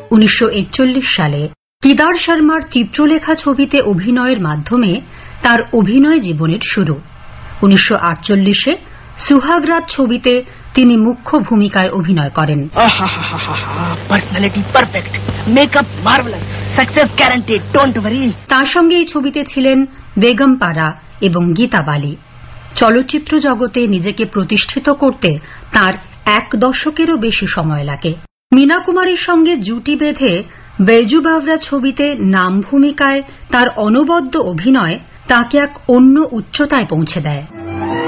1941 সালে কেদার শর্মার চিত্রলেখা ছবিতে অভিনয়ের মাধ্যমে তার অভিনয় জীবনের শুরু। 1948-এ সুহাগরাত ছবিতে তিনি মুখ্য ভূমিকায় অভিনয় করেন। Personality perfect, makeup marvellous, success guaranteed, don't worry. তার সঙ্গে এই ছবিতে ছিলেন বেগম পারা এবং গীতা বালি। চলচ্চিত্র জগতে নিজেকে প্রতিষ্ঠিত করতে তার 1 দশকেরও বেশি সময় লাগে। মীনা কুমারীর সঙ্গে জুটি বেঁধে बैजू बावरा ছবিতে নাম ভূমিকায় তার অনবদ্য অভিনয় তাকে এক অন্য উচ্চতায় পৌঁছে দেয়।